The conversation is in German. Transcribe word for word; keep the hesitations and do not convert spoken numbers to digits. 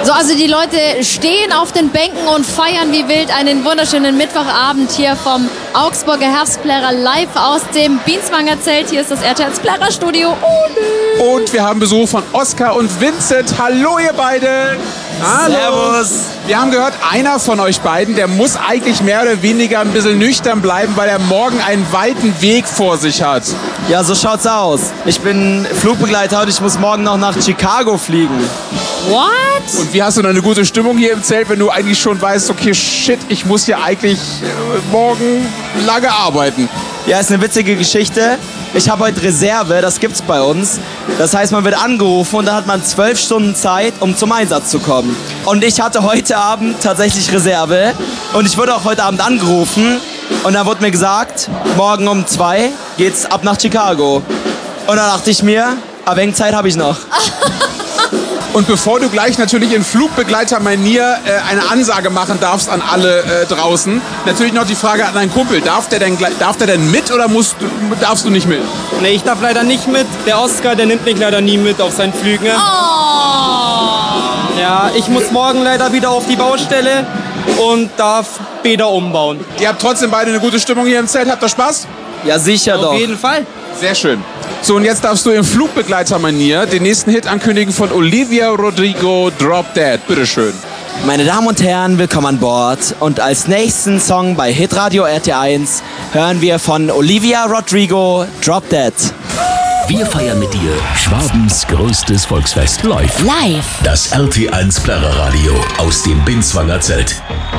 So, also die Leute stehen auf den Bänken und feiern wie wild einen wunderschönen Mittwochabend hier vom Augsburger Herbstplärrer live aus dem Bienswanger Zelt. Hier ist das R T L Studio. Oh, und wir haben Besuch von Oskar und Vincent. Hallo ihr beiden. Hallo. Servus. Wir haben gehört, einer von euch beiden, der muss eigentlich mehr oder weniger ein bisschen nüchtern bleiben, weil er morgen einen weiten Weg vor sich hat. Ja, so schaut's aus. Ich bin Flugbegleiter und ich muss morgen noch nach Chicago fliegen. what? Und wie hast du denn eine gute Stimmung hier im Zelt, wenn du eigentlich schon weißt, okay, shit, ich muss hier eigentlich äh, morgen lange arbeiten? Ja, ist eine witzige Geschichte. Ich habe heute Reserve, das gibt's bei uns. Das heißt, man wird angerufen und dann hat man zwölf Stunden Zeit, um zum Einsatz zu kommen. Und ich hatte heute Abend tatsächlich Reserve und ich wurde auch heute Abend angerufen und dann wurde mir gesagt, morgen um zwei geht's ab nach Chicago. Und dann dachte ich mir, ein wenig Zeit habe ich noch. Und bevor du gleich natürlich in Flugbegleitermanier äh, eine Ansage machen darfst an alle äh, draußen, natürlich noch die Frage an deinen Kumpel. Darf der denn, darf der denn mit oder musst, darfst du nicht mit? Nee, ich darf leider nicht mit. Der Oskar, der nimmt mich leider nie mit auf seinen Flügen. Oh. Ja, ich muss morgen leider wieder auf die Baustelle und darf Bäder umbauen. Ihr habt trotzdem beide eine gute Stimmung hier im Zelt. Habt ihr Spaß? Ja, sicher doch. Auf jeden Fall. Sehr schön. So, und jetzt darfst du im Flugbegleitermanier den nächsten Hit ankündigen von Olivia Rodrigo, Drop Dead. Bitteschön. Meine Damen und Herren, willkommen an Bord. Und als nächsten Song bei Hitradio R T eins hören wir von Olivia Rodrigo, Drop Dead. Wir feiern mit dir Schwabens größtes Volksfest live. Live. Das R T eins Plärrer Radio aus dem Binswanger Zelt.